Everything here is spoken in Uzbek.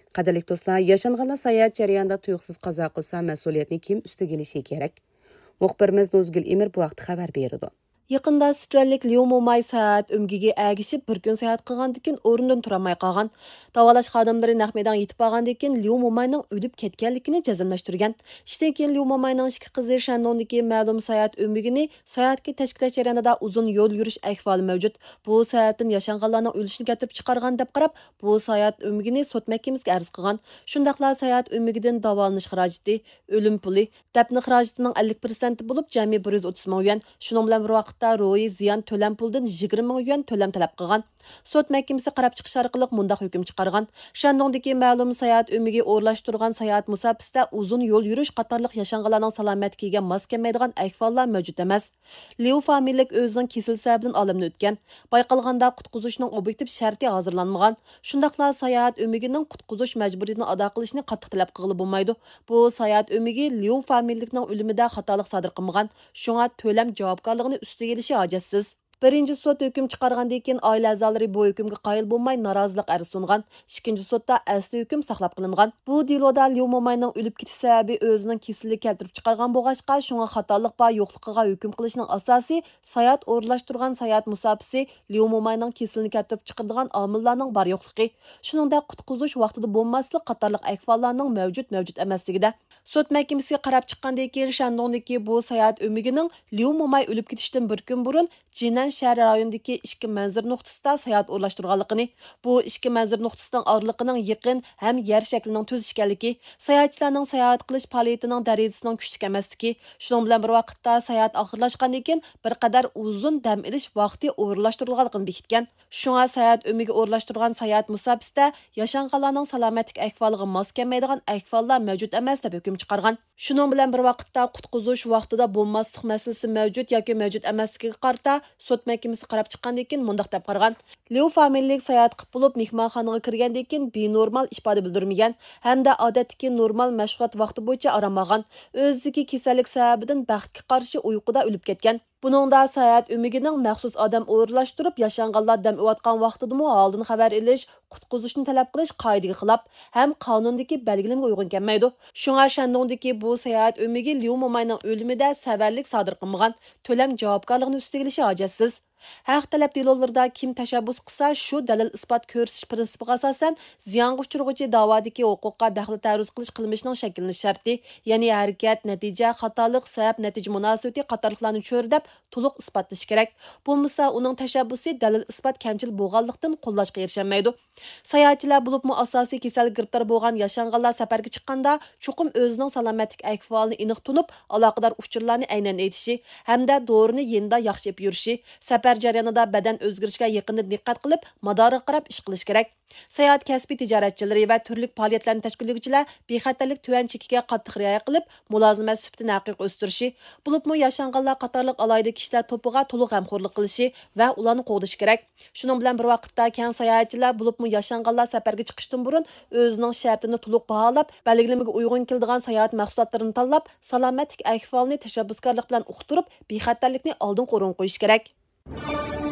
Qadirlik do'stlar, yaşanğanlar sayohat jarayonida tuyuqsiz qazo qilsa, mas'uliyatni kim ustiga olishi kerak? Muxbirimiz Nozgul Emir bu vaqt xabar berdi. Yaqında Avstraliyalik Liu Momay saat ömgiga әгішіп bir kun sayohat qilgandan o'rnidan turamay qolgan. Davolash xodimlari naq maydonga yetib borgandan Liu Momayning o'lib ketganligini jazmlashtirgan. Ishdan keyin Liu Momayning ikki qizi Shandongdagi ma'lum sayohat ömgini sayohatga tashkillash jarayonida uzun yo'l yurish ahvoli mavjud. Bu sayohatdan yashanganlarning o'lishini keltirib chiqargan deb qarab, bu sayohat ömgini sud mahkamasiga arz qilgan. Shundaqla sayohat ömgidan davolanish xarajati, o'lim puli, dafn xarajatining 50% bo'lib jami 130 ming yuan. Shuning bilan bir vaqt ro'yi ziyon to'lam puldan 20 ming yuan to'lam talab qilgan. Sud mahkamasi qarab chiqish orqali mundaq hukm chiqargan. Shandongdagi ma'lum sayohat o'miga o'rlashtirgan sayohat musofasida uzun yo'l yurish qatorliq yashanganlarning salomatligiga mos kelmaydigan ahvollar mavjud emas. Liu familiyalik o'zining kesil sababidan olamni o'tgan. Bayqalganda qutqizishning obyektiv sharti hozirlanmagan. Shundaqla sayohat o'migining qutqizish majburiyatini ado qilishni qattiq talab qilib bo'lmaydi. Bu sayohat o'migi Liu familiyalikning o'limida xatolik sodir qilmagan. Shunga to'lam javobgarligini ustiga elishi hojatsiz. Birinci sud hüküm çıkargandan keyin oila a'zolari bu hükümge qoyil bo'lmay norozilik arz sungan. Ikkinchi sudda asli hüküm saqlab qilingan. Bu deloda Liu Momayning o'lib ketish sababi o'zining kasallik keltirib chiqargan bo'lg'achqa, shunga xatolik va yo'qligiga hukm qilishning asosi sayohat o'rlashtirgan sayohat musofasi Liu Momayning kasallikni keltirib chiqargan omillarning bor yo'qligi. Shuningdek qutqizish vaqtida bo'lmaslik qatorliq ahvollarning mavjud emasligida. Sud mahkamasiga qarab chiqqandan keyin Shandongdagi bu sayohat o'migining Liu Momay o'lib ketishdan bir kun burun Jinan shahar rayonidagi ikki manzir nuqtasida sayohat o'rlashtirganligini, bu ikki manzir nuqtasining oraliqining yaqin ham yer shaklining tuz ekanligi, sayohatchilarning sayohat qilish faoliyatining darajasining kuchli emasligi, shuning bilan bir vaqtda sayohat oxirlashgandan keyin bir qadar uzun dam olish vaqti o'rlashtirilganligini bekitgan. Shunga sayohat o'miga o'rlashtirgan sayohat musofasida yashanganlarning salomatlik ahvoliga mos kelmaydigan ahvollar mavjud emas deb hukm chiqargan. Shuning bilan bir vaqtda qutqizish vaqtida bo'lmaslik masalasi mavjud yoki mavjud emasligiga qarata sud mahkamasi qarab chiqqandan keyin mundaq deb qargan. Liu familiyalik sayohat qilib bo'lib mehmonxonaga kirgandan keyin benormal ifoda bildirmagan hamda odatdagi normal mashg'ulot vaqti bo'yicha arammagan. O'zidagi kasallik sababidan baxtga qarshi uyquda o'lib ketgan. Buningda sayohat o'migining maxsus odam o'rlashtirib yashanganlar dam olayotgan vaqtidami oldin xabar elish, qutqizishni talab qilish qoidaga xilof ham qonundagi belgilamga uyg'un kelmaydi. Shunga Shandongdagi bu sayohat o'migi Liu Momayning o'limida savarlik sodir qilmagan, to'lam javobgarligini ustiga olishi hojatsiz. Haq talab delollarda kim tashabbus qilsa shu dalil isbot ko'rsatish prinsipiga asosan ziyonga uchirg'uvchi da'vodagi huquqqa daxl ta'ruz qilish qilmishining shakllanish sharti, ya'ni harakat, natija, xatolik, sabab, natija munosabati qatorliqlarni cho'rdab to'liq isbotlash kerak. Bo'lmasa uning tashabbusi dalil isbot kamchil bo'lganlikdan qo'llashga erishamaydi. Sayohatchilar bo'libmi asosiy kasallik giribtor bo'lgan yashanganlar safarga chiqqanda chuqum o'zining salomatlik ahvolini aniq tunib, aloqador uchurlarni aynan aytishi hamda dorini yenda yaxshi yeb yurishi, safar jarayonida badan o'zgarishiga yaqinda diqqat qilib, madoriga qarab ish qilish kerak. Sayohat kasbiy tijoratchilari va turli faoliyatlarni tashkillovchilar bexatarlik tuvan chekiga qattiq rioya qilib, mulozimat sifatini haqiqiy o'stirishi, bo'libmi yashanganlar qatorliq alayda kishilar to'piga to'liq g'amxo'rlik qilishi va ularni qo'g'dish kerak. Shuning bilan bir vaqtda keng sayohatchilar bo'libmi yashanganlar safarga chiqishdan burun o'zining shartini to'liq baholab, belgilamaga uyg'un keladigan sayohat mahsulotlarini tanlab, salomatlik ahvolini tashabbuskorlik bilan uqtirib, bexatarlikni oldin qo'rin qo'yish kerak.